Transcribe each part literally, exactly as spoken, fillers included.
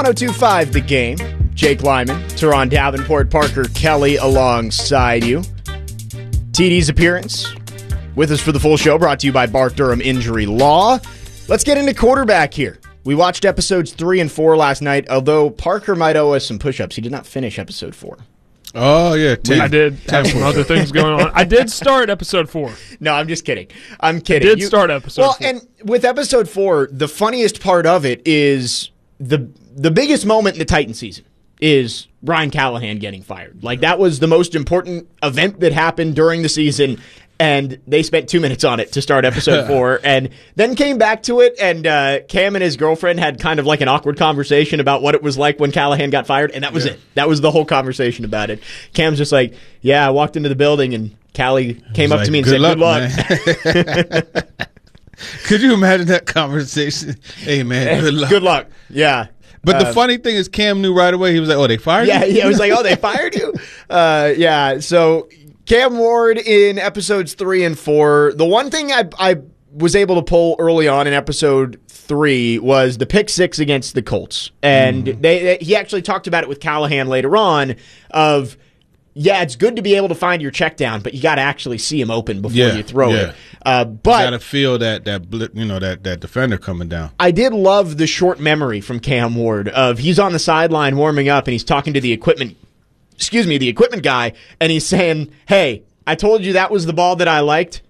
one oh two point five The Game. Jake Lyman, Teron Davenport, Parker Kelly alongside you. T D's appearance with us for the full show, brought to you by Bart Durham Injury Law. Let's get into quarterback here. We watched episodes three and four last night, although Parker might owe us some push-ups. He did not finish episode four. Oh, yeah. ten. I did have some other things going on. I did start episode four. No, I'm just kidding. I'm kidding. I did you, start episode well, four. Well, and with episode four, the funniest part of it is the the biggest moment in the Titan season is Brian Callahan getting fired. Like, that was the most important event that happened during the season, and they spent two minutes on it to start episode four, and then came back to it, and uh, Cam and his girlfriend had kind of like an awkward conversation about what it was like when Callahan got fired, and that was yeah. it. That was the whole conversation about it. Cam's just like, yeah, I walked into the building, and Callie came up like, to me and good said, luck, good luck. Could you imagine that conversation? Hey, man, good luck. Good luck, yeah. But the uh, funny thing is Cam knew right away. He was like, oh, they fired yeah, you? Yeah, he was like, oh, they fired you? Uh, yeah, so Cam Ward in episodes three and four. The one thing I, I was able to pull early on in episode three was the pick six against the Colts. And mm. they, they he actually talked about it with Callahan later on of, yeah, it's good to be able to find your check down, but you got to actually see him open before yeah, you throw yeah. it. Uh, but you got to feel that that you know that that defender coming down. I did love the short memory from Cam Ward of he's on the sideline warming up and he's talking to the equipment, excuse me, the equipment guy, and he's saying, "Hey, I told you that was the ball that I liked.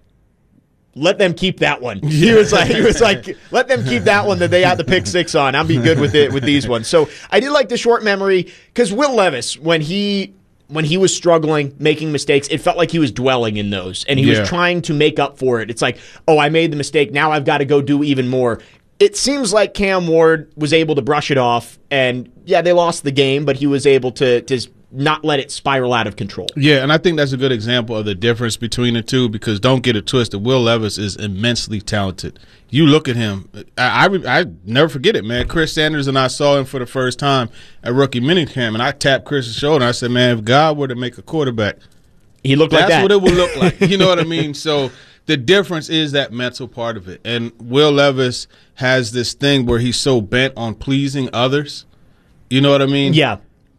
Let them keep that one." Yeah. He was like, he was like, "Let them keep that one that they had the pick six on. I'll be good with it with these ones." So I did like the short memory because Will Levis, when he. When he was struggling, making mistakes, it felt like he was dwelling in those, and he yeah. was trying to make up for it. It's like, oh, I made the mistake. Now I've got to go do even more. It seems like Cam Ward was able to brush it off, and yeah, they lost the game, but he was able to to not let it spiral out of control. Yeah, and I think that's a good example of the difference between the two because don't get it twisted. Will Levis is immensely talented. You look at him. I, I, I never forget it, man. Chris Sanders and I saw him for the first time at rookie minicamp, and I tapped Chris's shoulder, and I said, man, if God were to make a quarterback, he looked like that. That's what it would look like. You know what I mean? So the difference is that mental part of it. And Will Levis has this thing where he's so bent on pleasing others. You know what I mean? Yeah.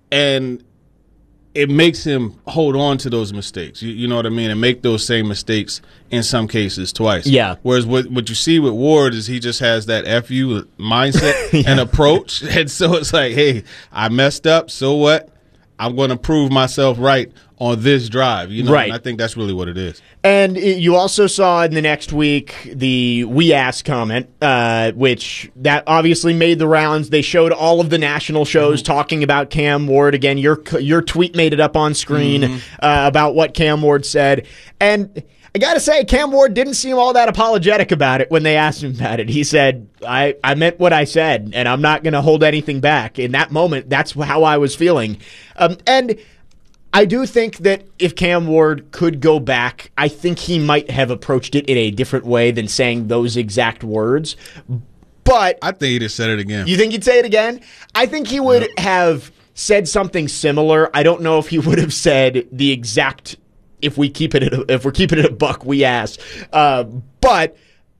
And it makes him hold on to those mistakes. You, you know what I mean? And make those same mistakes in some cases twice. Yeah. Whereas what, what you see with Ward is he just has that F U mindset yeah. and approach. And so it's like, hey, I messed up. So what? I'm going to prove myself right on this drive. You know, right. And I think that's really what it is. And you also saw in the next week the "we ask" comment, uh, which that obviously made the rounds. They showed all of the national shows mm-hmm. talking about Cam Ward. Again, your your tweet made it up on screen mm-hmm. uh, about what Cam Ward said. And I got to say, Cam Ward didn't seem all that apologetic about it when they asked him about it. He said, I, I meant what I said, and I'm not going to hold anything back. In that moment, that's how I was feeling. Um, and I do think that if Cam Ward could go back, I think he might have approached it in a different way than saying those exact words. But I think he'd have said it again. You think he'd say it again? I think he would yep. have said something similar. I don't know if he would have said the exact, if we keep it at a, if we're keeping it a buck, we ask. Uh, but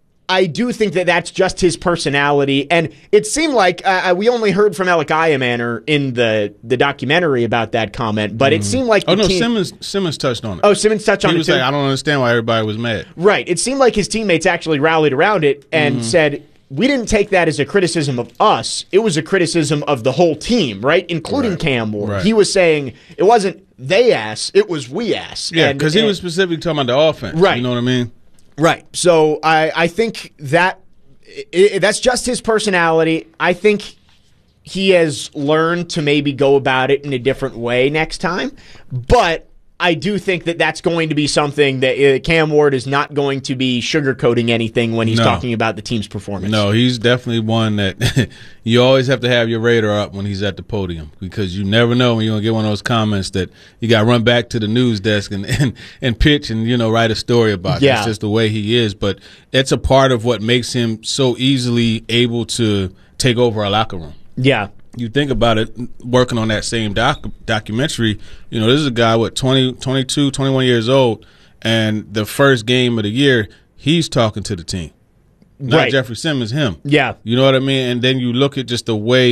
I do think that that's just his personality, and it seemed like uh, we only heard from Alec Iamaner in the, the documentary about that comment, but mm. it seemed like oh the no, team- Simmons Simmons touched on it. Oh, Simmons touched on he it was too. like, I don't understand why everybody was mad. Right, it seemed like his teammates actually rallied around it and mm. said, we didn't take that as a criticism of us. It was a criticism of the whole team, right, including right. Cam Ward. Right. He was saying it wasn't they ass, it was we ass. Yeah, because he was specifically talking about the offense. Right. You know what I mean? Right. So I, I think that it, it, that's just his personality. I think he has learned to maybe go about it in a different way next time. But I do think that that's going to be something that uh, Cam Ward is not going to be sugarcoating anything when he's no. talking about the team's performance. No, he's definitely one that you always have to have your radar up when he's at the podium because you never know when you're going to get one of those comments that you got to run back to the news desk and, and, and pitch and, you know, write a story about. Yeah. That's just the way he is. But it's a part of what makes him so easily able to take over a locker room. Yeah. You think about it, working on that same doc, documentary, you know, this is a guy, what, twenty, twenty-two, twenty-one years old, and the first game of the year, he's talking to the team. Not right. Jeffrey Simmons, him. Yeah. You know what I mean? And then you look at just the way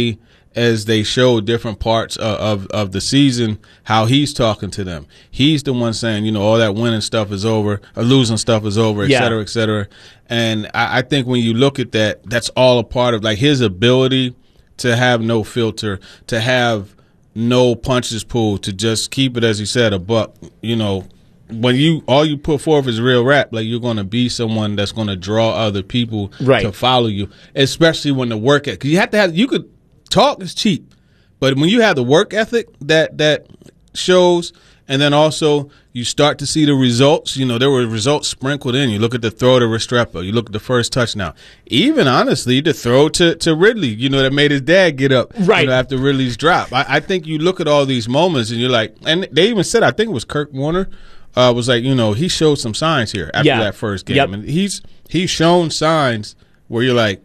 as they show different parts of, of, of the season, how he's talking to them. He's the one saying, you know, all that winning stuff is over, or losing stuff is over, et yeah. cetera, et cetera. And I, I think when you look at that, that's all a part of like his ability to have no filter, to have no punches pulled, to just keep it, as he said, a buck. You know, when you all you put forth is real rap, like you're going to be someone that's going to draw other people right. to follow you, especially when the work ethic. Because you have to have, you could talk is cheap, but when you have the work ethic that that shows, and then also you start to see the results. You know, there were results sprinkled in. You look at the throw to Restrepo. You look at the first touchdown. Even, honestly, the throw to, to Ridley, you know, that made his dad get up right. you know, after Ridley's drop. I, I think you look at all these moments, and you're like, and they even said, I think it was Kurt Warner, uh, was like, you know, he showed some signs here after yeah. that first game. Yep. And he's he's shown signs where you're like,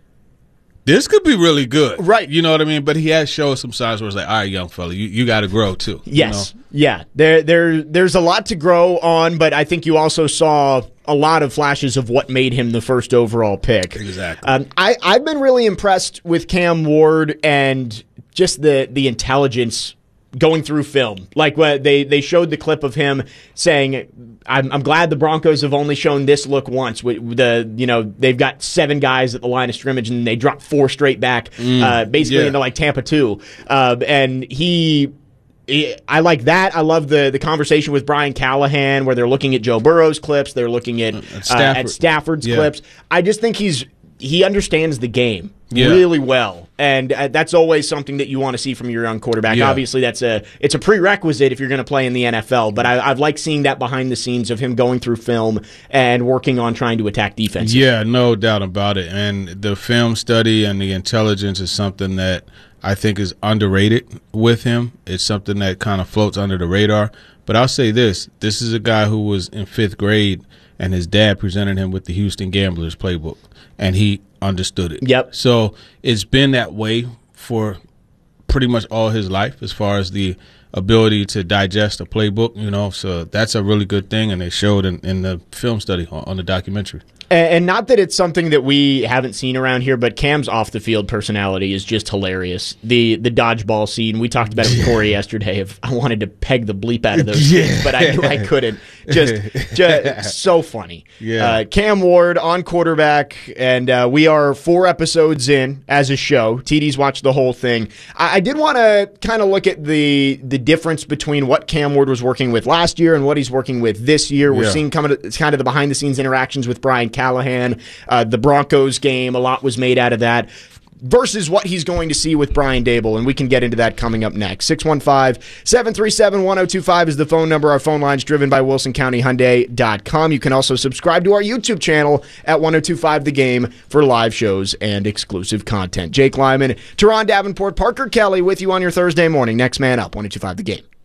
this could be really good. Right. You know what I mean? But he has shown some signs where it's like, all right, young fella, you, you got to grow too. Yes. You know? Yeah. There, there, there's a lot to grow on, but I think you also saw a lot of flashes of what made him the first overall pick. Exactly. Um, I, I've been really impressed with Cam Ward and just the, the intelligence going through film. Like what they, they showed the clip of him saying, I'm, I'm glad the Broncos have only shown this look once. With the you know they've got seven guys at the line of scrimmage and they dropped four straight back, mm, uh, basically yeah. into like Tampa two. Uh, and he, he, I like that. I love the the conversation with Brian Callahan where they're looking at Joe Burrow's clips, they're looking at at, Stafford. uh, at Stafford's yeah. clips. I just think he's he understands the game yeah. really well, and uh, that's always something that you want to see from your young quarterback. Yeah. Obviously, that's a it's a prerequisite if you're going to play in the N F L. But I, I've liked seeing that behind the scenes of him going through film and working on trying to attack defenses. Yeah, no doubt about it. And the film study and the intelligence is something that I think is underrated with him. It's something that kind of floats under the radar. But I'll say this: this is a guy who was in fifth grade, and his dad presented him with the Houston Gamblers playbook, and he understood it. Yep. So it's been that way for pretty much all his life as far as the ability to digest a playbook, you know. So that's a really good thing, and they showed in, in the film study on, on the documentary. And not that it's something that we haven't seen around here, but Cam's off-the-field personality is just hilarious. The the dodgeball scene, we talked about it with Corey yesterday. If I wanted to peg the bleep out of those yeah. things, but I knew I couldn't. Just, just so funny. Yeah. Uh, Cam Ward on quarterback, and uh, we are four episodes in as a show. T D's watched the whole thing. I, I did want to kind of look at the the difference between what Cam Ward was working with last year and what he's working with this year. We're yeah. seeing kind of, kind of the behind-the-scenes interactions with Brian Callahan. Uh, the Broncos game, a lot was made out of that, versus what he's going to see with Brian Daboll, and we can get into that coming up next. six one five, seven three seven, one oh two five is the phone number. Our phone line's driven by Wilson County Hyundai dot com. You can also subscribe to our YouTube channel at ten twenty-five The Game for live shows and exclusive content. Jake Lyman, Teron Davenport, Parker Kelly with you on your Thursday morning. Next man up, ten twenty-five The Game.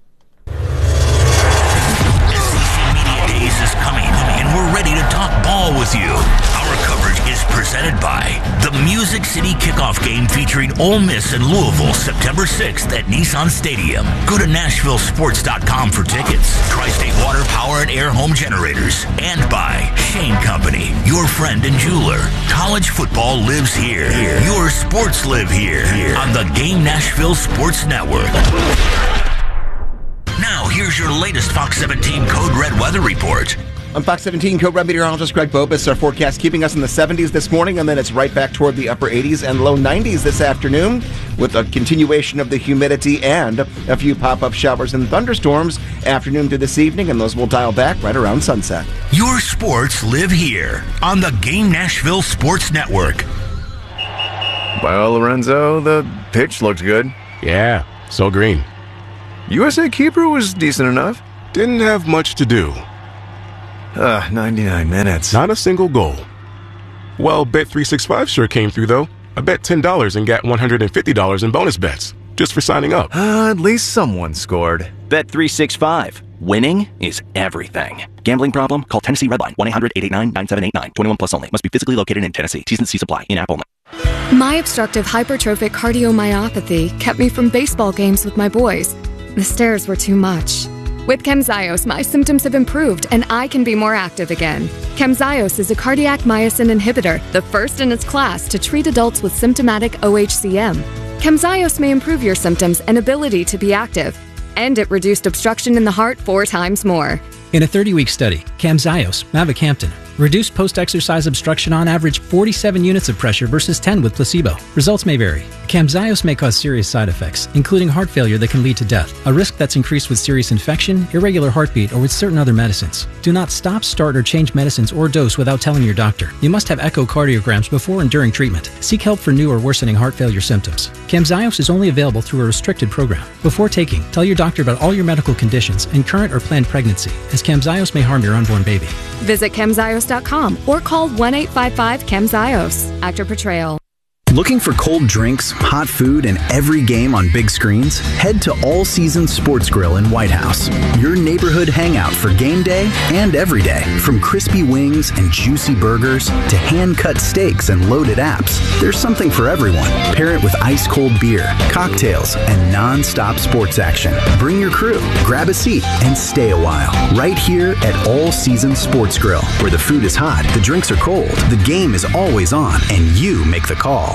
Is coming, and we're ready to talk ball with you. Our coverage is presented by the Music City Kickoff Game featuring Ole Miss and Louisville September sixth at Nissan Stadium. Go to Nashville Sports dot com for tickets. Tri-State Water Power and Air Home Generators. And by Shane Company, your friend and jeweler. College football lives here. here. Your sports live here. here on the Game Nashville Sports Network. Now, here's your latest Fox seventeen Code Red weather report. I'm Fox seventeen Code Red meteorologist Greg Bopus. Our forecast keeping us in the seventies this morning, and then it's right back toward the upper eighties and low nineties this afternoon, with a continuation of the humidity and a few pop-up showers and thunderstorms afternoon through this evening, and those will dial back right around sunset. Your sports live here on the Game Nashville Sports Network. Well, Lorenzo, the pitch looked good. Yeah, so green. U S A keeper was decent enough. Didn't have much to do. Uh, ninety-nine minutes. Not a single goal. Well, Bet three sixty-five sure came through, though. I bet ten dollars and got one hundred fifty dollars in bonus bets, just for signing up. Uh, at least someone scored. Bet three sixty-five. Winning is everything. Gambling problem? Call Tennessee Redline. one eight hundred eight eight nine nine seven eight nine. twenty-one plus only. Must be physically located in Tennessee. T's and C's apply. In-app only. My obstructive hypertrophic cardiomyopathy kept me from baseball games with my boys. The stairs were too much. With Camzyos, my symptoms have improved and I can be more active again. Camzyos is a cardiac myosin inhibitor, the first in its class to treat adults with symptomatic O H C M. Camzyos may improve your symptoms and ability to be active, and it reduced obstruction in the heart four times more. In a thirty-week study, Camzyos, mavacamten, reduced post-exercise obstruction on average forty-seven units of pressure versus ten with placebo. Results may vary. Camzyos may cause serious side effects, including heart failure that can lead to death, a risk that's increased with serious infection, irregular heartbeat, or with certain other medicines. Do not stop, start, or change medicines or dose without telling your doctor. You must have echocardiograms before and during treatment. Seek help for new or worsening heart failure symptoms. Camzyos is only available through a restricted program. Before taking, tell your doctor about all your medical conditions and current or planned pregnancy, as Camzyos may harm your unborn baby. Visit camzyos dot com or call one eight five five camzyos. Actor Portrayal. Looking for cold drinks, hot food, and every game on big screens? Head to All Seasons Sports Grill in White House, your neighborhood hangout for game day and every day. From crispy wings and juicy burgers to hand-cut steaks and loaded apps, there's something for everyone. Pair it with ice-cold beer, cocktails, and non-stop sports action. Bring your crew, grab a seat, and stay a while. Right here at All Seasons Sports Grill, where the food is hot, the drinks are cold, the game is always on, and you make the call.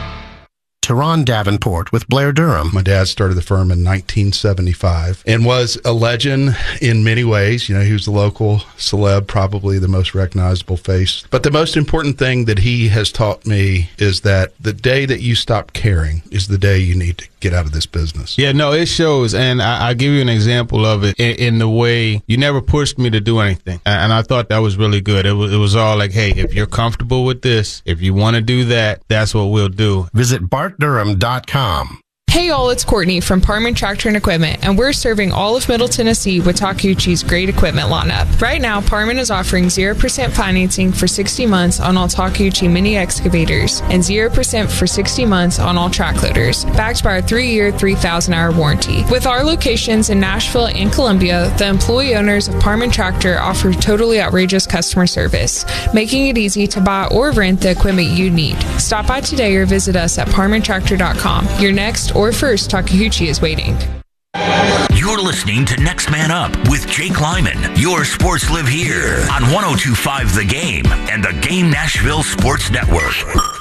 Teron Davenport with Blair Durham. My dad started the firm in nineteen seventy-five and was a legend in many ways. You know, he was the local celeb, probably the most recognizable face. But the most important thing that he has taught me is that the day that you stop caring is the day you need to get out of this business. Yeah, no, it shows. And I, I'll give you an example of it in, in the way you never pushed me to do anything. And, and I thought that was really good. It was, it was all like, hey, if you're comfortable with this, if you want to do that, that's what we'll do. Visit bart durham dot com. Hey y'all, it's Courtney from Parman Tractor and Equipment, and we're serving all of Middle Tennessee with Takeuchi's great equipment lineup. Right now, Parman is offering zero percent financing for sixty months on all Takeuchi mini excavators and zero percent for sixty months on all track loaders, backed by our three-year, three thousand hour warranty. With our locations in Nashville and Columbia, the employee owners of Parman Tractor offer totally outrageous customer service, making it easy to buy or rent the equipment you need. Stop by today or visit us at parman tractor dot com. Your next or first Takeuchi is waiting. You're listening to Next Man Up with Jake Lyman. Your sports live here on one oh two point five The Game and the Game Nashville Sports Network.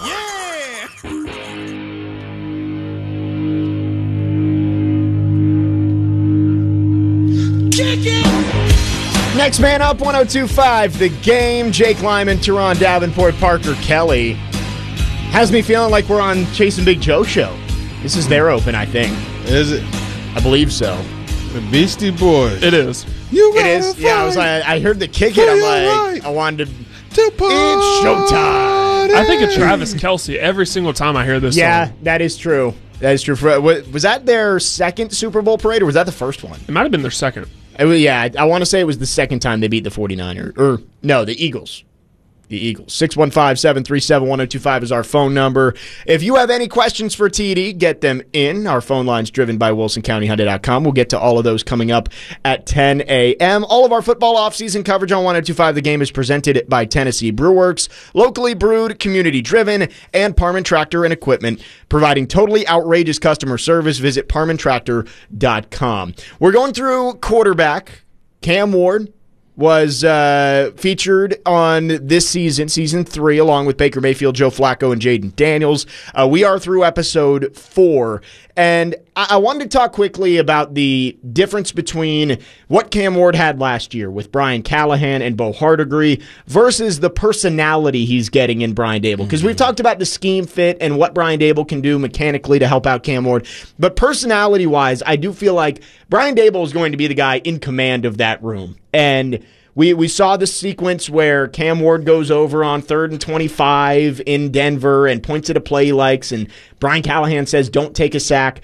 Next Man Up, one oh two point five The Game. Jake Lyman, Teron Davenport, Parker Kelly. Has me feeling like we're on Chasing Big Joe show. This is their open, I think. Is it? I believe so. The Beastie Boys. It is. You it is. Yeah, I was like, I heard the kick it. I'm like, right. I wanted to. to it's showtime. I think of Travis Kelce every single time I hear this yeah, song. Yeah, that is true. That is true. Was that their second Super Bowl parade, or was that the first one? It might have been their second. It was, yeah, I, I want to say it was the second time they beat the 49ers. Or, no, the Eagles. The Eagles. six one five, seven three seven, one oh two five is our phone number. If you have any questions for T D, get them in. Our phone line's driven by wilson county hyundai dot com. We'll get to all of those coming up at ten a.m. All of our football offseason coverage on one oh two point five The Game is presented by Tennessee Brewworks, locally brewed, community-driven, and Parman Tractor and Equipment, providing totally outrageous customer service. Visit parman tractor dot com. We're going through quarterback. Cam Ward was uh, featured on this season, season three, along with Baker Mayfield, Joe Flacco, and Jaden Daniels. Uh, we are through episode four, and I-, I wanted to talk quickly about the difference between what Cam Ward had last year with Brian Callahan and Bo Hardigree versus the personality he's getting in Brian Daboll. Because mm-hmm. we've talked about the scheme fit and what Brian Daboll can do mechanically to help out Cam Ward, but personality-wise, I do feel like Brian Daboll is going to be the guy in command of that room. And we we saw the sequence where Cam Ward goes over on third and twenty-five in Denver and points at a play he likes, and Brian Callahan says, don't take a sack.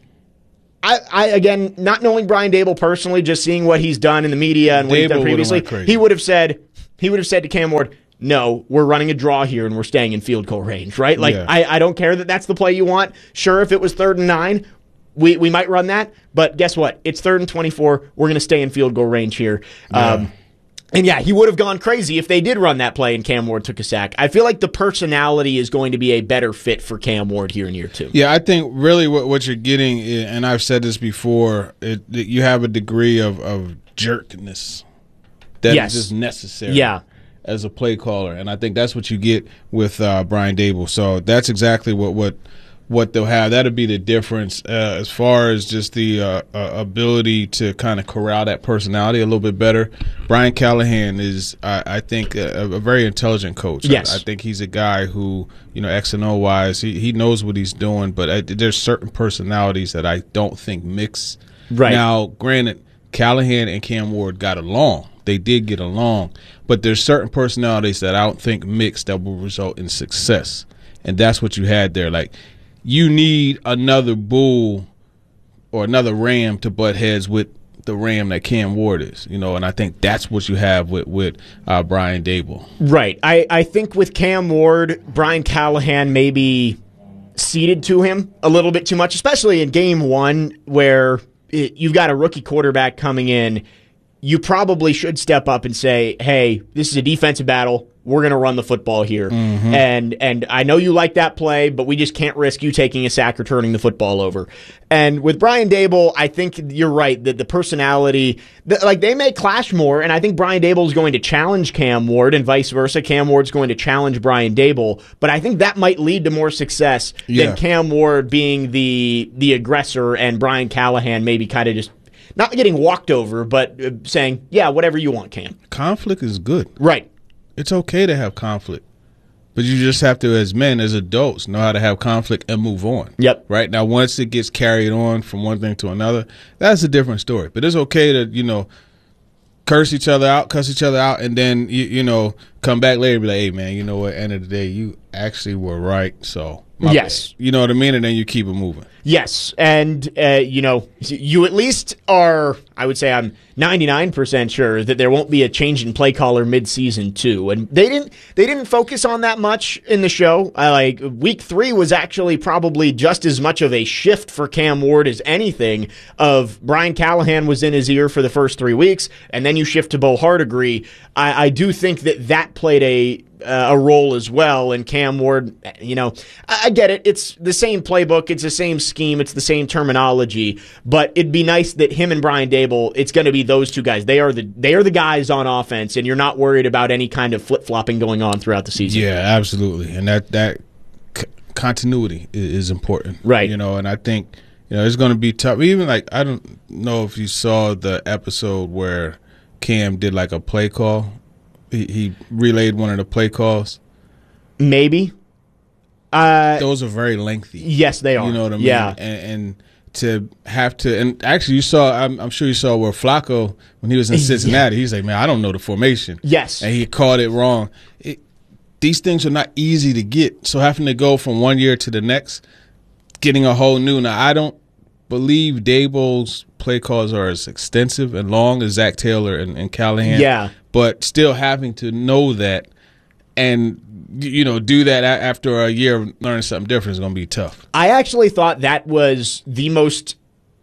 I, I again, not knowing Brian Daboll personally, just seeing what he's done in the media and what he's done previously, he would have said, he would have said to Cam Ward, no, we're running a draw here and we're staying in field goal range, right? Like, yeah. I, I don't care that that's the play you want. Sure, if it was third and nine, We we might run that, but guess what? It's third and twenty-four. We're going to stay in field goal range here. Yeah. Um, and yeah, he would have gone crazy if they did run that play and Cam Ward took a sack. I feel like the personality is going to be a better fit for Cam Ward here in year two. Yeah, I think really what, what you're getting, and I've said this before, it, it, you have a degree of, of jerkness that yes. is just necessary. Yeah. As a play caller, and I think that's what you get with uh, Brian Daboll. So that's exactly what what. what they'll have. That'll be the difference uh, as far as just the uh, uh, ability to kind of corral that personality a little bit better. Brian Callahan is, I, I think, a, a very intelligent coach. Yes. I, I think he's a guy who, you know, X and O wise, he, he knows what he's doing, but I, there's certain personalities that I don't think mix. Right. Now, granted, Callahan and Cam Ward got along. They did get along, but there's certain personalities that I don't think mix that will result in success. And that's what you had there. Like, you need another bull or another ram to butt heads with the ram that Cam Ward is, you know, and I think that's what you have with, with uh, Brian Daboll. Right. I, I think with Cam Ward, Brian Callahan maybe ceded to him a little bit too much, especially in game one where it, you've got a rookie quarterback coming in. You probably should step up and say, hey, this is a defensive battle. We're going to run the football here. Mm-hmm. And and I know you like that play, but we just can't risk you taking a sack or turning the football over. And with Brian Daboll, I think you're right that the personality, the, like they may clash more, and I think Brian Daboll is going to challenge Cam Ward and vice versa. Cam Ward's going to challenge Brian Daboll, but I think that might lead to more success yeah. than Cam Ward being the the aggressor and Brian Callahan maybe kind of just not getting walked over, but saying, yeah, whatever you want, Cam. Conflict is good. Right. It's okay to have conflict, but you just have to, as men, as adults, know how to have conflict and move on. Yep. Right? Now, once it gets carried on from one thing to another, that's a different story. But it's okay to, you know, curse each other out, cuss each other out, and then, you, you know, come back later and be like, hey, man, you know what, end of the day, you actually were right, so my yes. bad. You know what I mean? And then you keep it moving. Yes, and, uh, you know, you at least are, I would say I'm ninety-nine percent sure that there won't be a change in play caller mid-season, too. And they didn't they didn't focus on that much in the show. Uh, like, week three was actually probably just as much of a shift for Cam Ward as anything of Brian Callahan was in his ear for the first three weeks, and then you shift to Bo Hardegree. I, I do think that that played a Uh, a role as well, and Cam Ward, you know, I, I get it. It's the same playbook, it's the same scheme, it's the same terminology, but it'd be nice that him and Brian Daboll, it's going to be those two guys. They are the they are the guys on offense, and you're not worried about any kind of flip-flopping going on throughout the season. Yeah, absolutely, and that that c- continuity is, is important, right? You know, and I think you know it's going to be tough. Even like I don't know if you saw the episode where Cam did like a play call. He, he relayed one of the play calls. Maybe. Uh, Those are very lengthy. Yes, they are. You know what I mean? Yeah. And, and to have to, and actually, you saw. I'm, I'm sure you saw where Flacco, when he was in Cincinnati, yeah. he's like, "Man, I don't know the formation." Yes, and he called it wrong. It, these things are not easy to get. So having to go from one year to the next, getting a whole new. Now, I don't believe Daboll's play calls are as extensive and long as Zach Taylor and, and Callahan. Yeah. But still having to know that and, you know, do that after a year of learning something different is going to be tough. I actually thought that was the most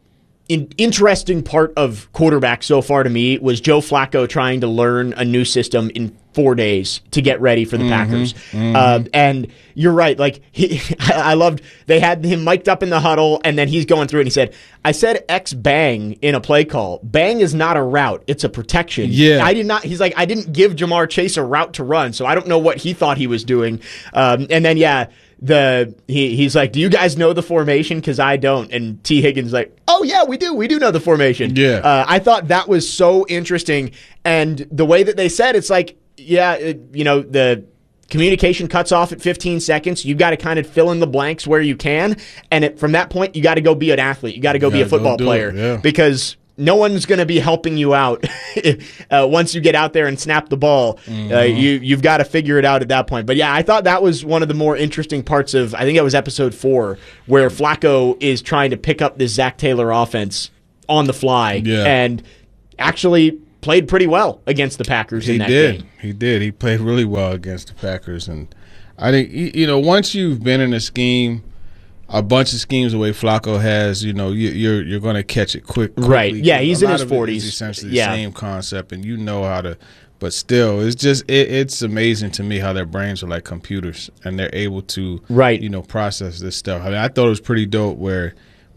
in- interesting part of quarterback so far to me was Joe Flacco trying to learn a new system in four days to get ready for the mm-hmm, Packers. Mm-hmm. Uh, and you're right. Like he, I loved, they had him mic'd up in the huddle and then he's going through and he said, I said X bang in a play call. Bang is not a route. It's a protection. Yeah. I did not, he's like, I didn't give Jamar Chase a route to run. So I don't know what he thought he was doing. Um, and then, yeah, the, he, he's like, do you guys know the formation? Cause I don't. And T Higgins like, oh yeah, we do. We do know the formation. Yeah. Uh, I thought that was so interesting. And the way that they said, it's like, yeah, it, you know, the communication cuts off at fifteen seconds. You got to kind of fill in the blanks where you can. And it, from that point, you got to go be an athlete. You got to go you be a football player it, yeah. because no one's going to be helping you out uh, once you get out there and snap the ball. Mm-hmm. Uh, you, you've got to figure it out at that point. But yeah, I thought that was one of the more interesting parts of, I think it was episode four, where Flacco is trying to pick up this Zach Taylor offense on the fly yeah. and actually played pretty well against the Packers he in that did. game. He did. He played really well against the Packers. And I think, you know, once you've been in a scheme, a bunch of schemes the way Flacco has, you know, you, you're you're going to catch it quick. Quickly. Right. Yeah, he's a in lot his of it forties. is essentially the yeah. same concept, and you know how to. But still, it's just it, it's amazing to me how their brains are like computers, and they're able to, right. you know, process this stuff. I mean, I thought it was pretty dope where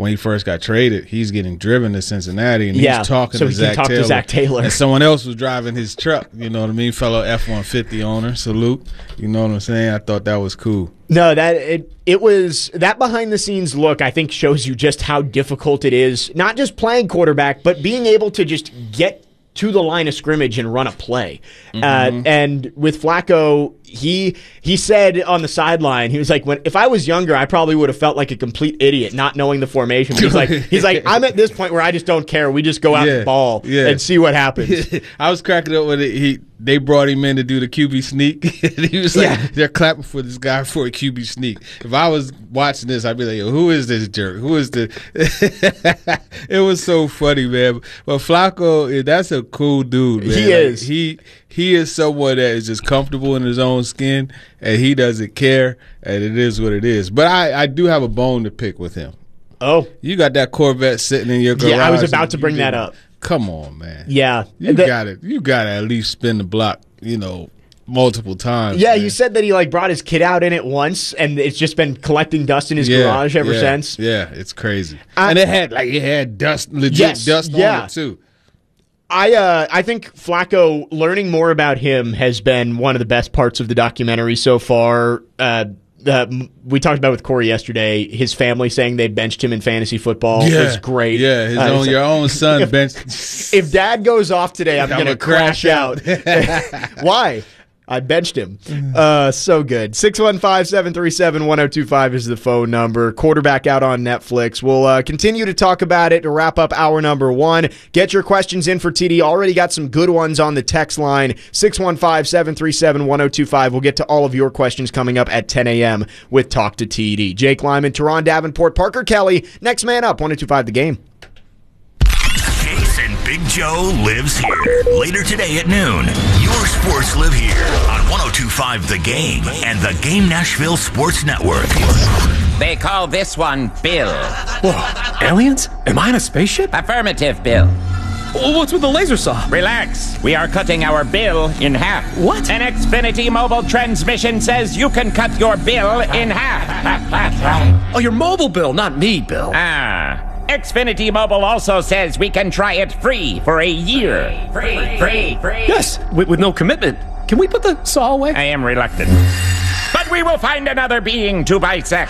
when he first got traded, he's getting driven to Cincinnati, and yeah, he's talking so to, he Zach talk Taylor, to Zach Taylor. and someone else was driving his truck. You know what I mean? Fellow F one fifty owner, salute. You know what I'm saying? I thought that was cool. No, that it it was that behind the scenes look, I think, shows you just how difficult it is, not just playing quarterback, but being able to just get to the line of scrimmage and run a play. Mm-hmm. Uh, and with Flacco, he he said on the sideline, he was like, "When if I was younger, I probably would have felt like a complete idiot not knowing the formation." But he's like, he's like, I'm at this point where I just don't care. We just go out yeah, and ball yeah. and see what happens. I was cracking up when it, he they brought him in to do the Q B sneak. And he was like, Yeah. they're clapping for this guy for a Q B sneak. If I was watching this, I'd be like, Yo, who is this jerk? Who is the? It was so funny, man. But Flacco, that's a cool dude, man. He Like, is. He he is someone that is just comfortable in his own skin, and he doesn't care, and it is what it is. But I, I do have a bone to pick with him. Oh, you got that Corvette sitting in your garage. Yeah, I was about and to you bring that didn't- up. Come on, man. Yeah. You The- got it. You got to at least spin the block, you know, multiple times. Yeah, man. you said that he like brought his kid out in it once, and it's just been collecting dust in his Yeah, garage ever yeah, since. Yeah, it's crazy. I- and it had like it had dust, legit Yes, dust yeah. on it too. I uh, I think Flacco, learning more about him has been one of the best parts of the documentary so far. Uh, uh, we talked about with Corey yesterday. His family saying they benched him in fantasy football Yeah. was great. Yeah, his Uh, own, it's your like, own son if, benched. If Dad goes off today, I'm, I'm going to gonna crash crash out. Why? I benched him. Uh, so good. six one five, seven three seven, one oh two five is the phone number. Quarterback out on Netflix. We'll uh, continue to talk about it to wrap up hour number one. Get your questions in for T D. Already got some good ones on the text line. six one five, seven three seven, one oh two five. We'll get to all of your questions coming up at ten a.m. with Talk to T D. Jake Lyman, Teron Davenport, Parker Kelly. Next man up, one oh two five The Game. Case and Big Joe lives here. Later today at noon, your sports live here on one oh two five The Game and the Game Nashville Sports Network. They call this one Bill. Whoa, aliens? Am I in a spaceship? Affirmative, Bill. Well, what's with the laser saw? Relax. We are cutting our bill in half. What? An Xfinity mobile transmission says you can cut your bill in half. Oh, your mobile bill, not me, Bill. Ah. Xfinity Mobile also says we can try it free for a year. Free, free, free. Yes, with, with no commitment. Can we put the saw away? I am reluctant. But we will find another being to bisect.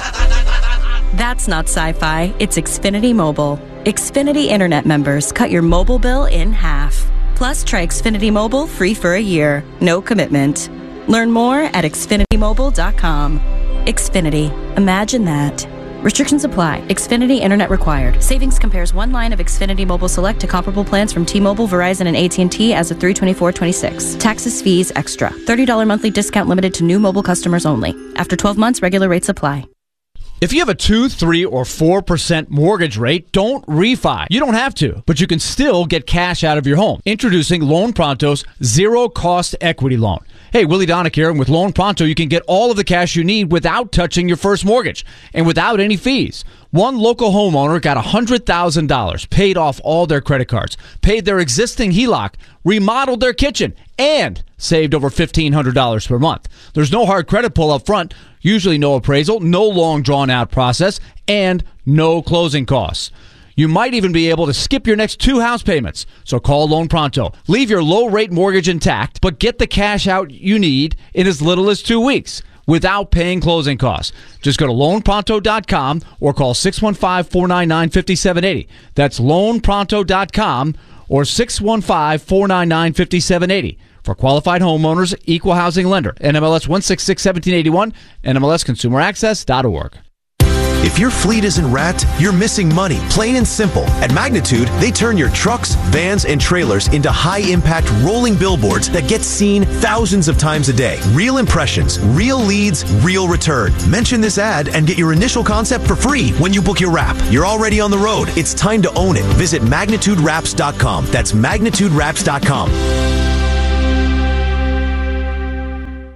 That's not sci-fi, it's Xfinity Mobile. Xfinity Internet members cut your mobile bill in half. Plus, try Xfinity Mobile free for a year. No commitment. Learn more at xfinity mobile dot com. Xfinity. Imagine that. Restrictions apply. Xfinity Internet required. Savings compares one line of Xfinity Mobile Select to comparable plans from T-Mobile, Verizon, and A T and T as of three twenty-four twenty-six. Taxes, fees, extra. thirty dollars monthly discount limited to new mobile customers only. After twelve months, regular rates apply. If you have a two, three, or four percent mortgage rate, don't refi. You don't have to, but you can still get cash out of your home. Introducing Loan Pronto's zero-cost equity loan. Hey, Willie Donick here, and with Loan Pronto, you can get all of the cash you need without touching your first mortgage and without any fees. One local homeowner got one hundred thousand dollars, paid off all their credit cards, paid their existing H E L O C, remodeled their kitchen, and saved over fifteen hundred dollars per month. There's no hard credit pull up front, usually no appraisal, no long drawn-out process, and no closing costs. You might even be able to skip your next two house payments. So call Loan Pronto. Leave your low-rate mortgage intact, but get the cash out you need in as little as two weeks without paying closing costs. Just go to loan pronto dot com or call six one five, four nine nine, five seven eight zero. That's loan pronto dot com or six one five, four nine nine, five seven eight zero. For qualified homeowners, equal housing lender. N M L S one six six, one seven eight one, N M L S consumer access dot org. If your fleet isn't wrapped, you're missing money, plain and simple. At Magnitude, they turn your trucks, vans, and trailers into high-impact rolling billboards that get seen thousands of times a day. Real impressions, real leads, real return. Mention this ad and get your initial concept for free when you book your wrap. You're already on the road. It's time to own it. Visit magnitude wraps dot com. That's magnitude wraps dot com.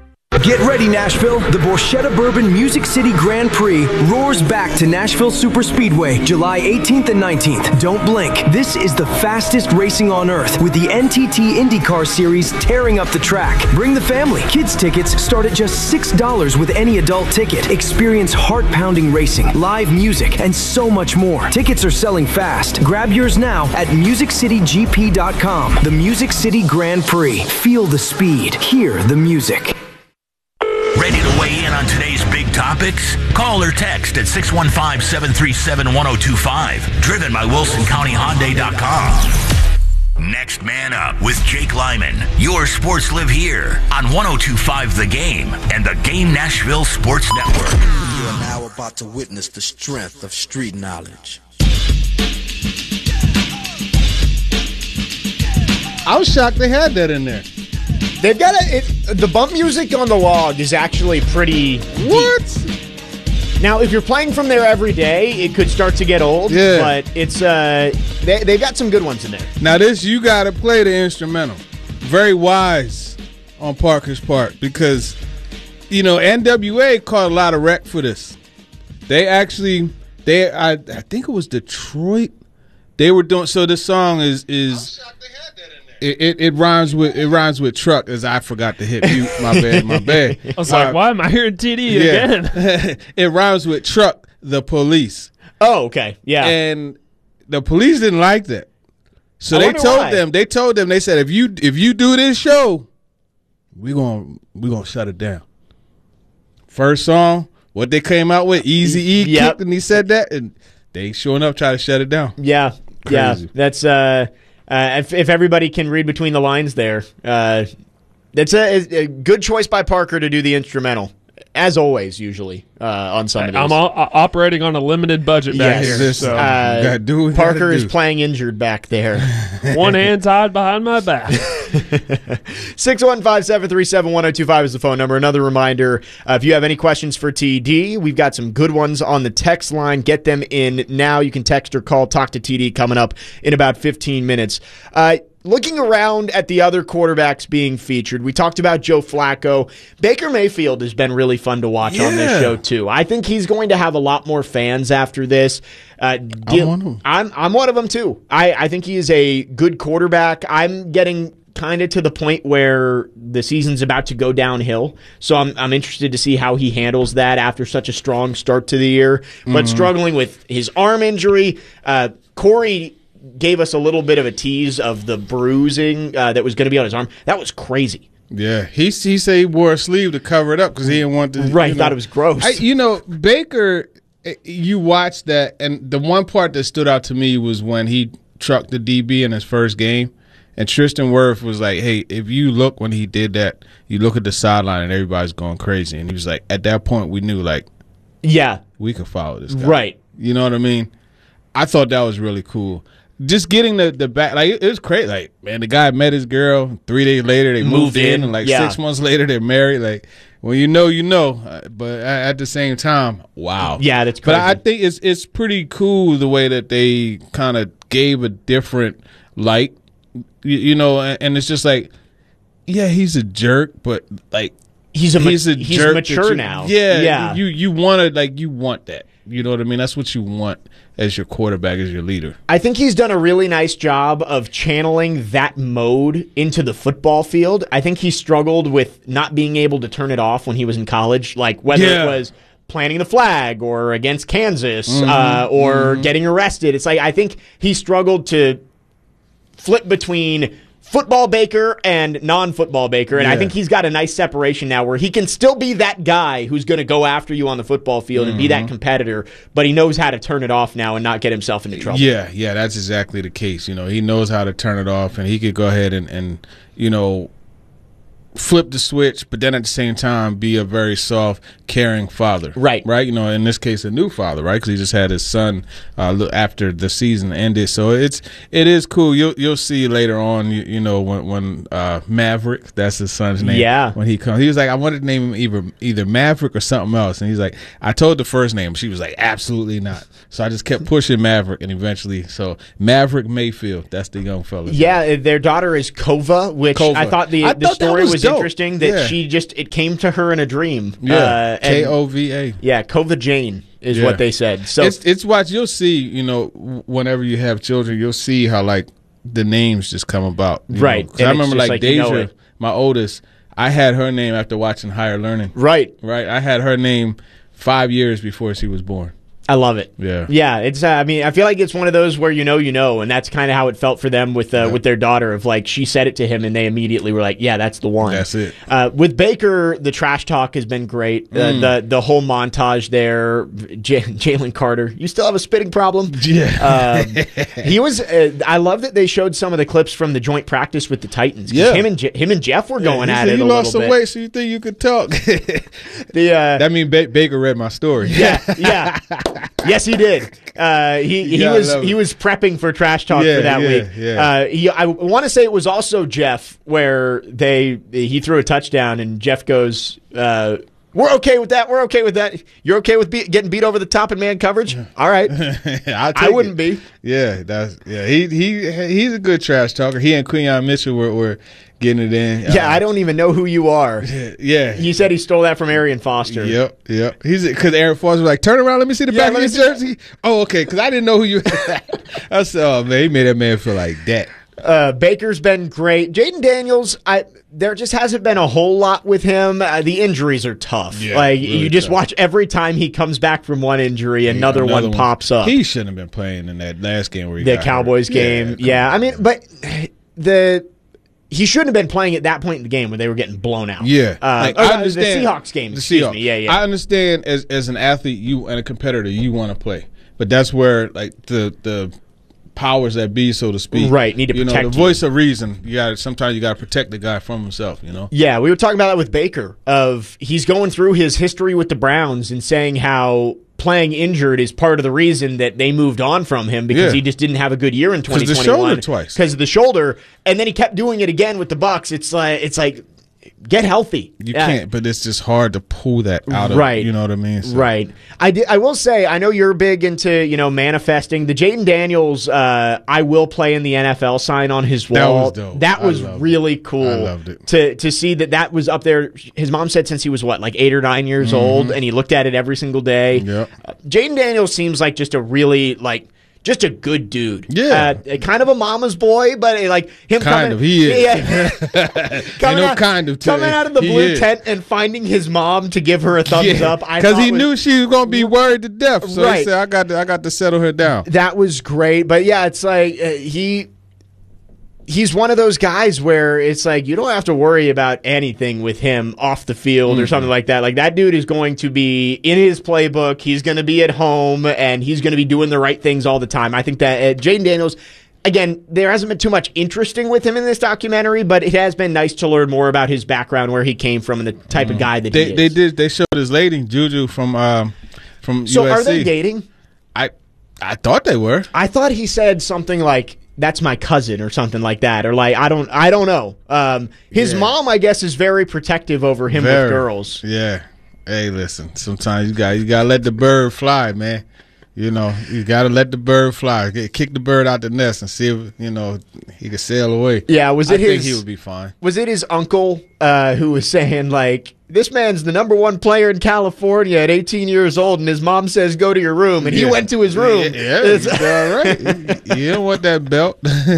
Get ready, Nashville. The Borchetta Bourbon Music City Grand Prix roars back to Nashville Superspeedway July eighteenth and nineteenth. Don't blink. This is the fastest racing on earth with the N T T IndyCar Series tearing up the track. Bring the family. Kids tickets start at just six dollars with any adult ticket. Experience heart-pounding racing, live music, and so much more. Tickets are selling fast. Grab yours now at music city g p dot com. The Music City Grand Prix. Feel the speed. Hear the music. Ready to weigh in on today's big topics? Call or text at six one five, seven three seven, one oh two five. Driven by Wilson County Hyundai dot com. Next Man Up with Jake Lyman. Your sports live here on one oh two point five The Game and the Game Nashville Sports Network. You are now about to witness the strength of street knowledge. I was shocked they had that in there. They've got a, it, the bump music on the log is actually pretty What? Deep. Now, if you're playing from there every day, it could start to get old, Yeah. but it's uh, they, they've got some good ones in there. Now this, you got to play the instrumental. Very wise on Parker's part because, you know, N W A caught a lot of wreck for this. They actually, they I, I think it was Detroit. They were doing, so this song is, is It, it it rhymes with it rhymes with truck, as I forgot to hit mute. My bad, my bad. I was like, why am I hearing T D yeah. again? It rhymes with truck, the police. Oh, okay, yeah. And the police didn't like that, so I they wonder told why. them. They told them. They said, if you if you do this show, we gonna we gonna shut it down. First song, what they came out with, Easy E Yep. kicked, and he said that, and they sure enough tried to shut it down. Yeah, Crazy. yeah. That's uh, uh, if, if everybody can read between the lines there, uh, that's a, a good choice by Parker to do the instrumental, as always. Usually uh, on some of these. I'm all, uh, operating on a limited budget back Yes. here. This, So. uh, gotta do what you Parker gotta is do. playing injured back there. One hand tied behind my back. six one five, seven three seven, one oh two five is the phone number. Another reminder, uh, if you have any questions for T D, we've got some good ones on the text line. Get them in now. You can text or call Talk to T D coming up in about fifteen minutes. Uh, looking around at the other quarterbacks being featured, we talked about Joe Flacco. Baker Mayfield has been really fun to watch on this Yeah. show, too. I think he's going to have a lot more fans after this. Uh, I'm one of them. I'm, I'm one of them, too. I, I think he is a good quarterback. I'm getting kind of to the point where the season's about to go downhill. So I'm I'm interested to see how he handles that after such a strong start to the year. But Mhm. struggling with his arm injury, uh, Corey gave us a little bit of a tease of the bruising uh, that was going to be on his arm. That was crazy. Yeah, he he said he wore a sleeve to cover it up because he didn't want to. Right, you he thought know. it was gross. I, you know, Baker. eh, You watched that, and the one part that stood out to me was when he trucked the D B in his first game, and Tristan Wirth was like, "Hey, if you look when he did that, you look at the sideline and everybody's going crazy." And he was like, "At that point, we knew like, yeah, we could follow this guy." Right. You know what I mean? I thought that was really cool. Just getting the the back, like it was crazy. Like, man, the guy met his girl. Three days later, they moved, Moved in, in, and like yeah. six months later, they're married. Like, well, you know, you know. Uh, But at at the same time, wow, Yeah, that's But I crazy. think it's it's pretty cool the way that they kind of gave a different light, you, you know. And, and it's just like, yeah, he's a jerk, but like He's a ma- he's a he's jerk that mature you- now. Yeah, Yeah. You you want to like you want that. You know what I mean? That's what you want as your quarterback, as your leader. I think he's done a really nice job of channeling that mode into the football field. I think he struggled with not being able to turn it off when he was in college, like whether Yeah. it was planting the flag or against Kansas Mhm, uh, or mhm. getting arrested. It's like I think he struggled to flip between football Baker and non-football Baker, and I Yeah. think he's got a nice separation now where he can still be that guy who's going to go after you on the football field and be that Mhm. competitor, but he knows how to turn it off now and not get himself into trouble. Yeah, yeah, that's exactly the case. You know, he knows how to turn it off, and he could go ahead and, and you know, flip the switch, but then at the same time be a very soft, caring father. Right. Right? You know, in this case, a new father, right? Because he just had his son uh, lo- after the season ended. So it's it is cool. You'll you'll see later on. You, you know, when when uh, Maverick, that's his son's name. Yeah. When he comes, he was like, I wanted to name him either either Maverick or something else, and he's like, I told the first name. She was like, absolutely not. So I just kept pushing Maverick, and eventually, so Maverick Mayfield. That's the young fella. Yeah, their daughter is Kova, which Kova. I thought the I the thought that story was was, dope. interesting that Yeah. she just it came to her in a dream. Yeah, uh, and- K O V A. Yeah, Kova Jane is Yeah. what they said. So it's it's what you'll see. You know, whenever you have children, you'll see how like the names just come about. you Right. know? 'Cause I And it's remember just like, like you know Deja, it. my oldest. I had her name after watching Higher Learning. Right. Right. I had her name five years before she was born. I love it. Yeah. Yeah, it's. Uh, I mean, I feel like it's one of those where you know, you know, and that's kind of how it felt for them with uh, with their daughter. Of like, she said it to him, and they immediately were like, "Yeah, that's the one." That's it. Uh, with Baker, the trash talk has been great. Uh, Mm. the the whole montage there, J- Jalen Carter, you still have a spitting problem. Yeah. um, he was. Uh, I love that they showed some of the clips from the joint practice with the Titans. 'Cause Yeah. him and Je- him and Jeff were going Yeah, he at said it you a lost little some bit. weight, so you think you could talk. the uh, that mean ba- Baker read my story. Yeah, yeah. Yes, he did. Uh, he he Yeah, I was love it. he was prepping for trash talk Yeah, for that yeah, week. yeah. Uh, he, I want to say it was also Jeff where they he threw a touchdown and Jeff goes, uh, "We're okay with that. We're okay with that. You're okay with be- getting beat over the top in man coverage? All right, I'll I take wouldn't it. be." Yeah, that's yeah. He he he's a good trash talker. He and Quinyon Mitchell were, were getting it in. Yeah, Uh, I don't even know who you are. Yeah, He said he stole that from Arian Foster. Yep, yep. He's because Aaron Foster was like, "Turn around, let me see the Yeah, back of let your me see jersey." Oh, okay, because I didn't know who you. I said, "Oh man, he made that man feel like that." Uh, Baker's been great. Jaden Daniels, I there just hasn't been a whole lot with him. Uh, the injuries are tough. Yeah, like really you just tough. watch every time he comes back from one injury, another, one, pops up. He shouldn't have been playing in that last game where he the got Cowboys hurt. game, Yeah, yeah. I mean, but the he shouldn't have been playing at that point in the game when they were getting blown out. Yeah, uh, Like, or I the- understand the Seahawks game. The excuse Seahawks. me. Yeah, yeah. I understand as as an athlete, you and a competitor, you want to play, but that's where like the the powers that be, so to speak, Right, need to you know, protect the you. voice of reason. You got sometimes you got to protect the guy from himself. You know. Yeah, we were talking about that with Baker. Of he's going through his history with the Browns and saying how playing injured is part of the reason that they moved on from him because Yeah. he just didn't have a good year in 'Cause twenty the twenty-one shoulder twice. because of the shoulder, and then he kept doing it again with the Bucks. It's like it's like get healthy. You Yeah. can't, but it's just hard to pull that out of Right. you know what I mean? So- Right. I, di- I will say, I know you're big into, you know, manifesting. The Jaden Daniels, uh, I will play in the N F L sign on his That wall. was dope. That I was loved really it. cool. I loved it. To, to see that that was up there. His mom said since he was, what, like eight or nine years Mhm. old, and he looked at it every single day. Yep. Uh, Jaden Daniels seems like just a really, like, just a good dude. Yeah. Uh, kind of a mama's boy, but uh, like him Kind coming. of, he is. Yeah. Ain't coming no out, kind of to coming it. out of the He blue is. tent and finding his mom to give her a thumbs up. I because thought he was- knew she was gonna be worried to death. So Right. he said, "I got to, I got to settle her down." That was great, but yeah, it's like uh, he he's one of those guys where it's like you don't have to worry about anything with him off the field or Mhm. something like that. Like that dude is going to be in his playbook. He's going to be at home and he's going to be doing the right things all the time. I think that uh, Jaden Daniels. Again, there hasn't been too much interesting with him in this documentary, but it has been nice to learn more about his background, where he came from, and the type of guy that They he is. they did they showed his lady Juju from um from so U S C. are they dating? I I thought they were. I thought he said something like that's my cousin or something like that, or like I don't I don't know. Um, his Yeah. mom, I guess, is very protective over him Very. with girls. Yeah. Hey, listen. Sometimes you got you got to let the bird fly, man. You know, you got to let the bird fly. Get- Kick the bird out the nest and see if you know he can sail away. Yeah, was it I think his? he would be fine. Was it his uncle uh, who was saying like, "This man's the number one player in California at eighteen years old," and his mom says, "Go to your room," and he Yeah. went to his room. Yeah, It's- all right. You don't want that belt.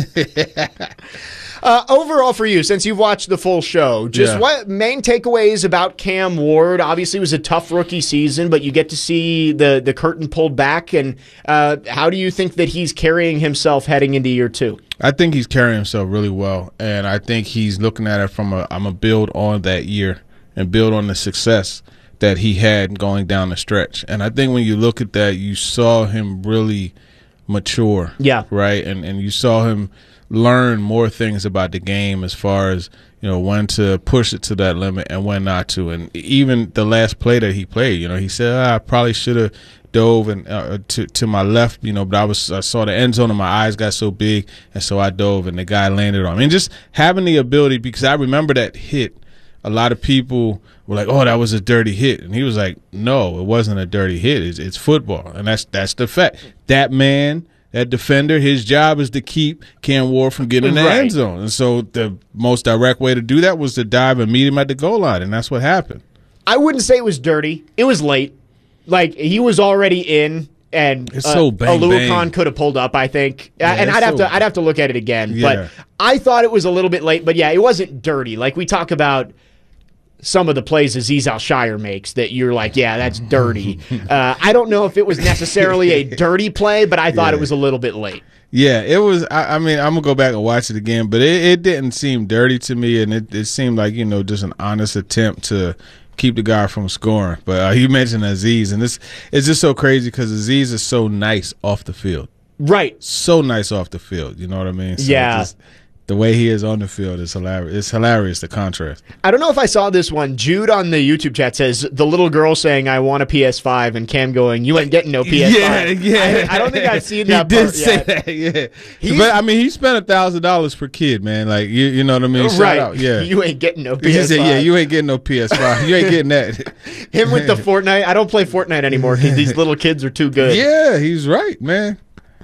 Uh, overall for you, since you've watched the full show, just Yeah. what main takeaways about Cam Ward? Obviously, it was a tough rookie season, but you get to see the, the curtain pulled back. And uh, how do you think that he's carrying himself heading into year two? I think he's carrying himself really well, and I think he's looking at it from a I'm gonna build on that year and build on the success that he had going down the stretch. And I think when you look at that, you saw him really mature. Yeah. Right? And and you saw him learn more things about the game as far as, you know, when to push it to that limit and when not to. And even the last play that he played, you know, he said, ah, I probably should have dove and uh, to to my left, you know, but I was I saw the end zone and my eyes got so big, and so I dove and the guy landed on me. And just having the ability, because I remember that hit, a lot of people were like, "Oh, that was a dirty hit," and he was like, "No, it wasn't a dirty hit. It's, it's football, and that's that's the fact. That man that defender, his job is to keep Cam Ward from getting in the Right. end zone. And so the most direct way to do that was to dive and meet him at the goal line, and that's what happened. I wouldn't say it was dirty. It was late. Like, he was already in, and It's uh, so bang, Aluakon bang. could have pulled up, I think. Yeah, and it's I'd have so- to I'd have to look at it again. Yeah. But I thought it was a little bit late. But, yeah, it wasn't dirty. Like, we talk about some of the plays Azeez Al-Shire makes that you're like, yeah, that's dirty. uh, I don't know if it was necessarily a dirty play, but I thought Yeah. it was a little bit late. Yeah, it was. I, I mean, I'm gonna go back and watch it again, but it, it didn't seem dirty to me, and it, it seemed like, you know, just an honest attempt to keep the guy from scoring. But uh, you mentioned Azeez, and this it's just so crazy because Azeez is so nice off the field, right? So nice off the field. You know what I mean? So Yeah. just the way he is on the field is hilarious. It's hilarious, the contrast. I don't know if I saw this one. Jude on the YouTube chat says the little girl saying, I want a P S five, and Cam going, you ain't getting no P S five. Yeah, yeah. I, I don't think I've seen He that did part say yet. that, yeah. He's- But I mean, he spent a thousand dollars per kid, man. Like you, you know what I mean? Shout Right. out. Yeah. You ain't getting no He P S five. said, yeah, you ain't getting no P S five. You ain't getting that. Him with the Fortnite. I don't play Fortnite anymore because these little kids are too good. Yeah, he's right, man.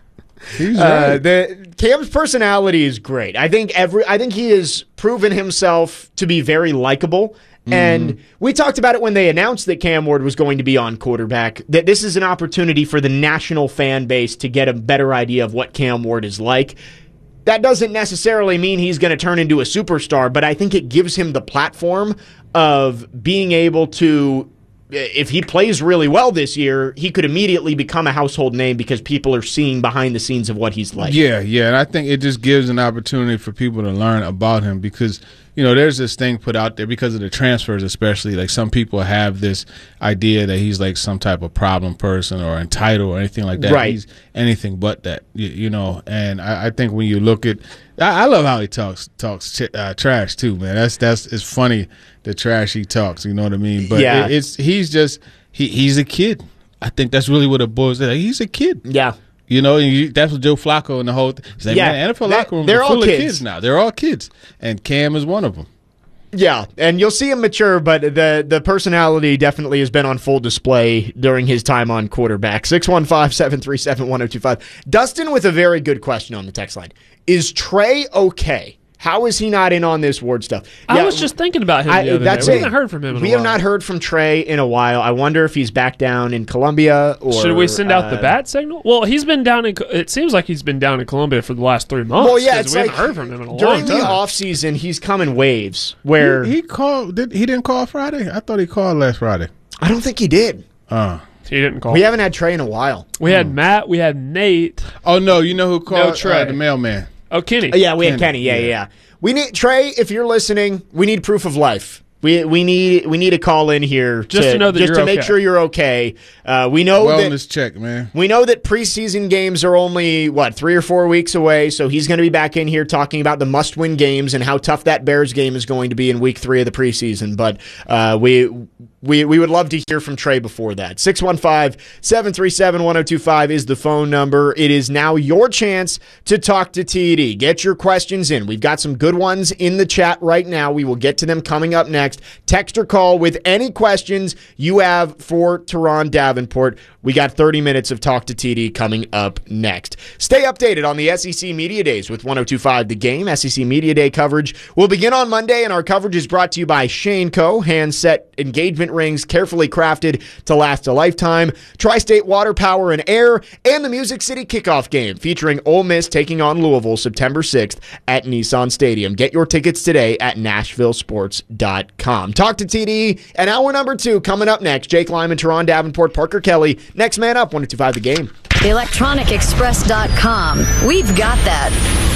He's Uh, right. the Cam's personality is great. I think every I think he has proven himself to be very likable. Mm-hmm. And we talked about it when they announced that Cam Ward was going to be on quarterback, that this is an opportunity for the national fan base to get a better idea of what Cam Ward is like. That doesn't necessarily mean he's going to turn into a superstar, but I think it gives him the platform of being able to, if he plays really well this year, he could immediately become a household name because people are seeing behind the scenes of what he's like. Yeah, yeah, and I think it just gives an opportunity for people to learn about him because, you know, there's this thing put out there because of the transfers especially. Like some people have this idea that he's like some type of problem person or entitled or anything like that. Right. He's anything but that, you, you know, and I, I think when you look at I, I love how he talks talks ch- uh, trash too, man. That's that's it's funny the trash he talks, you know what I mean? But Yeah. it, it's he's just he he's a kid. I think that's really what it boils down. He's a kid. Yeah. You know, and you, that's what Joe Flacco and the whole thing. He's like, Yeah, man, N F L that- locker rooms they're are all full kids. of kids now. They're all kids, and Cam is one of them. Yeah, and you'll see him mature, but the the personality definitely has been on full display during his time on quarterback. six one five, seven three seven, one oh two five. Dustin with a very good question on the text line. Is Trey okay? How is he not in on this Ward stuff? I Yeah, was just thinking about him I- the other that's day. We it. haven't heard from him in we a have while. not heard from Trey in a while. I wonder if he's back down in Colombia or Should we send out the uh, bat signal? Well, he's been down in. It seems like he's been down in Colombia for the last three months. Well, yeah, 'cause it's we like haven't heard from him in a during long the time. off season, he's coming waves where He, he called. Did, he didn't call Friday. I thought he called last Friday. I don't think he did. Uh, he didn't call. We haven't had Trey in a while. We had Matt. We had Nate. Oh no, you know who called? No Trey. Uh, the mailman. Oh, Kenny. Uh, yeah, we had Kenny. Kenny, Yeah, yeah, yeah. yeah. We need Trey. If you're listening, we need proof of life. We we need we need a call in here Just to know that just you're to make okay. sure you're okay. Uh, we know that Wellness check, man. we know that preseason games are only what three or four weeks away. So he's going to be back in here talking about the must-win games and how tough that Bears game is going to be in Week Three of the preseason. But uh, we. We we would love to hear from Trey before that. six one five, seven three seven, one oh two five is the phone number. It is now your chance to talk to T D. Get your questions in. We've got some good ones in the chat right now. We will get to them coming up next. Text or call with any questions you have for Teron Davenport. We got thirty minutes of Talk to T D coming up next. Stay updated on the S E C Media Days with one oh two five The Game. S E C Media Day coverage will begin on Monday, and our coverage is brought to you by Shane Co. Handset engagement rings carefully crafted to last a lifetime. Tri-State Water, Power, and Air, and the Music City Kickoff Game featuring Ole Miss taking on Louisville September sixth at Nissan Stadium. Get your tickets today at nashville sports dot com. Talk to T D, and hour number two coming up next. Jake Lyman, Teron Davenport, Parker Kelly. Next man up, one oh two five The Game. electronic express dot com. We've got that.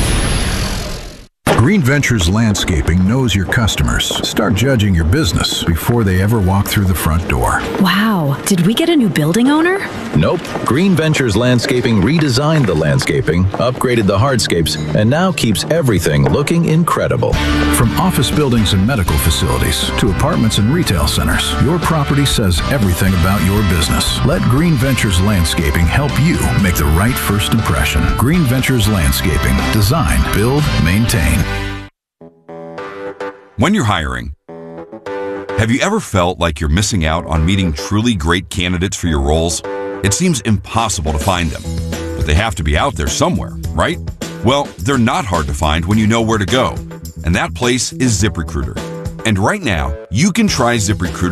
Green Ventures Landscaping knows your customers. Start judging your business before they ever walk through the front door. Wow. Did we get a new building owner? Nope. Green Ventures Landscaping redesigned the landscaping, upgraded the hardscapes, and now keeps everything looking incredible. From office buildings and medical facilities to apartments and retail centers, your property says everything about your business. Let Green Ventures Landscaping help you make the right first impression. Green Ventures Landscaping. Design, build, maintain. When you're hiring, have you ever felt like you're missing out on meeting truly great candidates for your roles? It seems impossible to find them. But They have to be out there somewhere, right? Well, they're not hard to find when you know where to go. And that place is ZipRecruiter. And right now, you can try ZipRecruiter